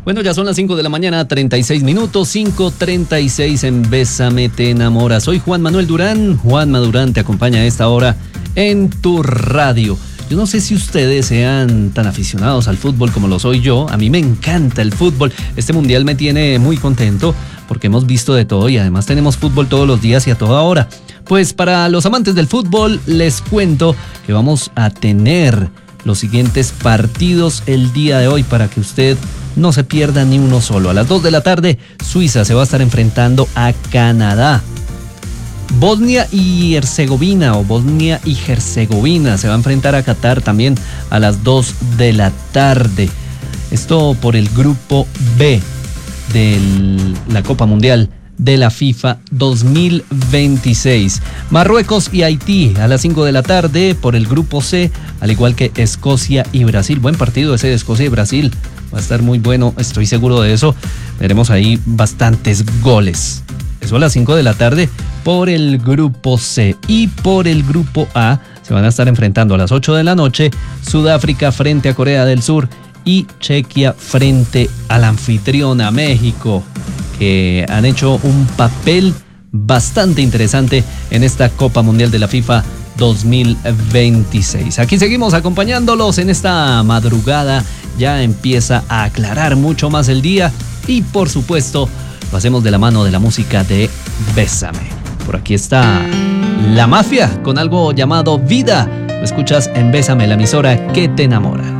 Bueno, ya son las 5 de la mañana, 36 minutos, 5:36 en Bésame Te Enamora. Soy Juan Manuel Durán. Juanma Durán te acompaña a esta hora en tu radio. Yo no sé si ustedes sean tan aficionados al fútbol como lo soy yo. A mí me encanta el fútbol. Este mundial me tiene muy contento porque hemos visto de todo y además tenemos fútbol todos los días y a toda hora. Pues para los amantes del fútbol les cuento que vamos a tener los siguientes partidos el día de hoy para que usted no se pierda ni uno solo. A las 2 de la tarde, Suiza se va a estar enfrentando a Canadá. Bosnia y Herzegovina se va a enfrentar a Qatar también a las 2 de la tarde. Esto por el grupo B de la Copa Mundial de la FIFA 2026. Marruecos y Haití a las 5 de la tarde por el grupo C, al igual que Escocia y Brasil. Buen partido ese de Escocia y Brasil. Va a estar muy bueno, estoy seguro de eso. Veremos ahí bastantes goles. Eso a las 5 de la tarde por el grupo C. Y por el grupo A se van a estar enfrentando a las 8 de la noche Sudáfrica frente a Corea del Sur y Chequia frente a la anfitriona México, que han hecho un papel bastante interesante en esta Copa Mundial de la FIFA 2026. Aquí seguimos acompañándolos en esta madrugada. Ya empieza a aclarar mucho más el día y por supuesto lo hacemos de la mano de la música de Bésame. Por aquí está La Mafia con algo llamado Vida. Lo escuchas en Bésame, la emisora que te enamora.